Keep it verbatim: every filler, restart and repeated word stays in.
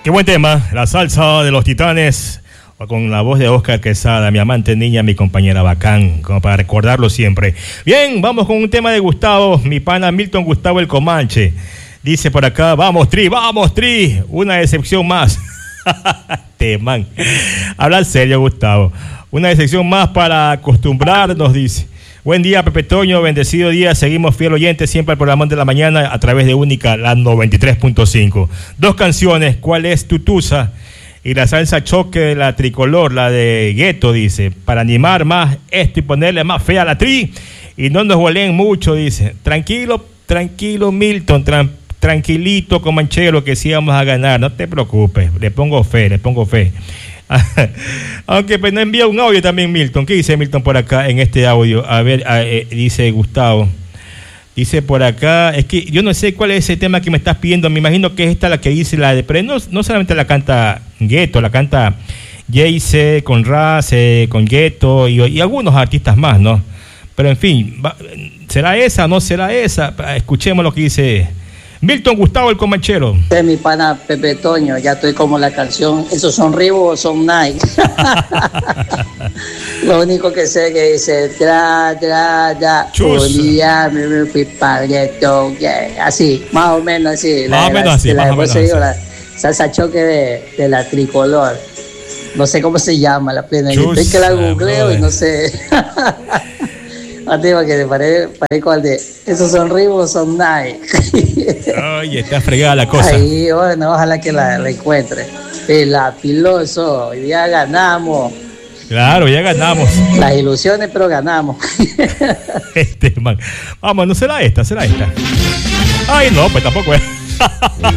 Qué buen tema, la salsa de los Titanes, con la voz de Oscar Quesada, mi amante niña, mi compañera bacán, como para recordarlo siempre. Bien, vamos con un tema de Gustavo, mi pana Milton Gustavo el Comanche. Dice por acá, vamos Tri, vamos Tri, una decepción más. Temán. Habla serio, Gustavo. Una decepción más para acostumbrarnos, dice. Buen día, Pepe Toño, bendecido día. Seguimos fiel oyentes siempre al programa de la mañana a través de Única, la noventa y tres punto cinco. Dos canciones, ¿cuál es Tutusa? Y la salsa choque de la tricolor, la de Gueto, dice, para animar más esto y ponerle más fe a la Tri. Y no nos goleen mucho, dice. Tranquilo, tranquilo, Milton, tra- tranquilito, Comanchero, que sí vamos a ganar. No te preocupes, le pongo fe, le pongo fe. Aunque pues no envía un audio también, Milton. ¿Qué dice Milton por acá en este audio? A ver, a, eh, dice Gustavo. Dice por acá, es que yo no sé cuál es ese tema que me estás pidiendo. Me imagino que es esta la que dice la de, pero no, no solamente la canta Gueto, la canta Jayce con Raz, eh, con Gueto y, y algunos artistas más, ¿no? Pero en fin, va, ¿será esa o no será esa? Escuchemos lo que dice Milton Gustavo el Comanchero. Es mi pana Pepe Toño, ya estoy como la canción, ¿esos son Reebok o son Nike? Lo único que sé que dice tra, tra, tra, un día me fui pagueto, así, más o menos así. Más o menos así, más o menos así. La salsa choque de, de la tricolor. No sé cómo se llama la plena. Estoy que la googleo y no sé. No te digo que te parezco al de esos son Reebok o son Nike. Oye, está fregada la cosa. Ahí, bueno, ojalá que la, la encuentre. La piloso, hoy día ganamos. Claro, ya ganamos. Las ilusiones, pero ganamos. Este man. Vamos, no será esta, será esta. Ay, no, pues tampoco es.